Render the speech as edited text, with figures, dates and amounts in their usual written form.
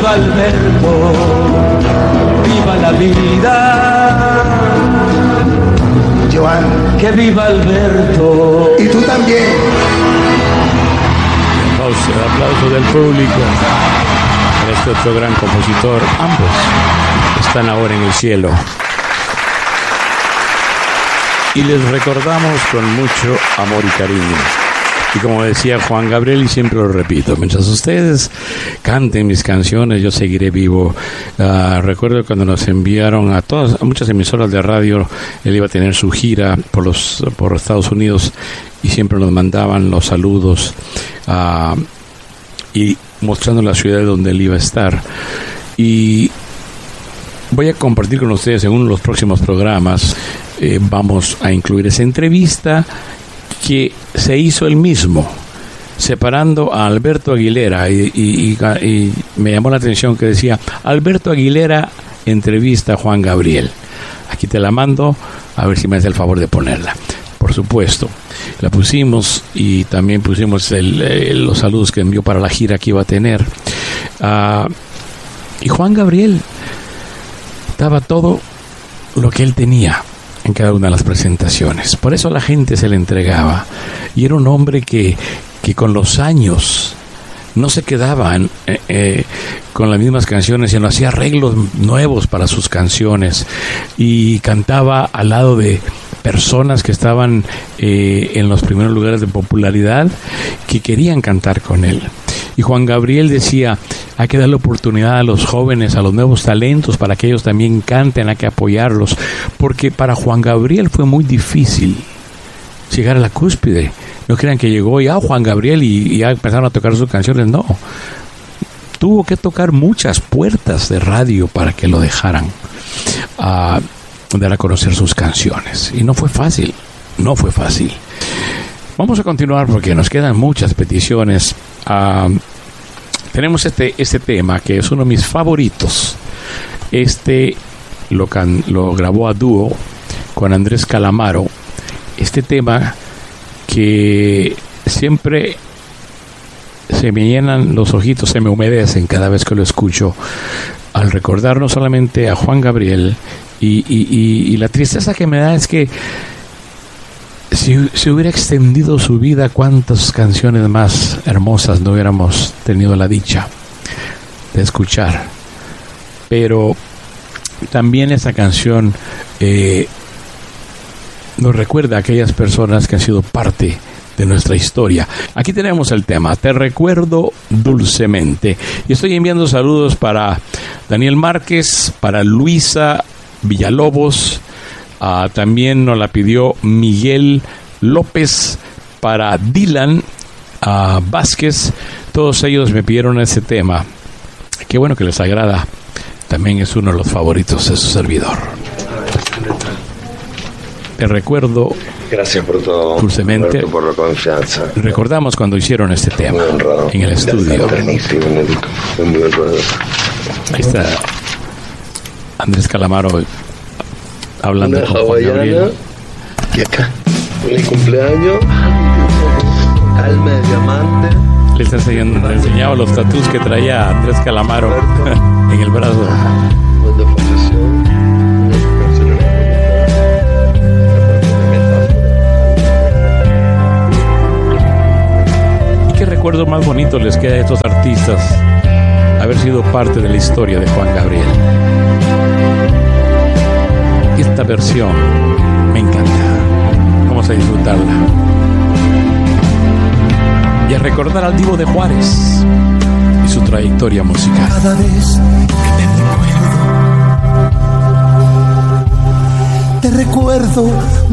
viva Alberto, viva la vida. Joan, que viva Alberto. Y tú también. El aplauso del público para este otro gran compositor. Ambos están ahora en el cielo. Y les recordamos con mucho amor y cariño. Y como decía Juan Gabriel, y siempre lo repito, mientras ustedes canten mis canciones, yo seguiré vivo. Recuerdo cuando nos enviaron a muchas emisoras de radio, él iba a tener su gira por Estados Unidos y siempre nos mandaban los saludos y mostrando la ciudad donde él iba a estar. Y voy a compartir con ustedes en uno de los próximos programas. Vamos a incluir esa entrevista que se hizo él mismo, separando a Alberto Aguilera, y me llamó la atención que decía Alberto Aguilera entrevista a Juan Gabriel. Aquí te la mando, a ver si me hace el favor de ponerla. Por supuesto, la pusimos y también pusimos los saludos que envió para la gira que iba a tener. Y Juan Gabriel daba todo lo que él tenía en cada una de las presentaciones. Por eso la gente se le entregaba. Y era un hombre que con los años no se quedaban con las mismas canciones, sino hacía arreglos nuevos para sus canciones y cantaba al lado de personas que estaban en los primeros lugares de popularidad, que querían cantar con él. Y Juan Gabriel decía, hay que darle oportunidad a los jóvenes, a los nuevos talentos, para que ellos también canten, hay que apoyarlos, porque para Juan Gabriel fue muy difícil llegar a la cúspide. No crean que llegó ya Juan Gabriel y ya empezaron a tocar sus canciones, no. Tuvo que tocar muchas puertas de radio para que lo dejaran dar a conocer sus canciones. Y no fue fácil, no fue fácil. Vamos a continuar porque nos quedan muchas peticiones. Tenemos este tema que es uno de mis favoritos. Lo grabó a dúo con Andrés Calamaro. Este tema que siempre se me llenan los ojitos, se me humedecen cada vez que lo escucho, al recordar no solamente a Juan Gabriel, y la tristeza que me da es que si hubiera extendido su vida, cuántas canciones más hermosas no hubiéramos tenido la dicha de escuchar. Pero también esta canción nos recuerda a aquellas personas que han sido parte de nuestra historia. Aquí tenemos el tema, Te recuerdo dulcemente. Y estoy enviando saludos para Daniel Márquez, para Luisa Villalobos, también nos la pidió Miguel López, para Dylan Vázquez. Todos ellos me pidieron ese tema. Qué bueno que les agrada. También es uno de los favoritos de su servidor. Te recuerdo. Gracias por todo, dulcemente. Alberto, por la confianza. Recordamos cuando hicieron este tema en el estudio. Ahí está Andrés Calamaro hablando con Juan Gabriel. Y acá, el cumpleaños, alma de diamante. Les enseñaba los tatús que traía Andrés Calamaro en el brazo. Cuando falleció, ¿y qué recuerdo más bonito les queda a estos artistas haber sido parte de la historia de Juan Gabriel? Esta versión me encanta. Vamos a disfrutarla y a recordar al Divo de Juárez y su trayectoria musical. Cada vez que te recuerdo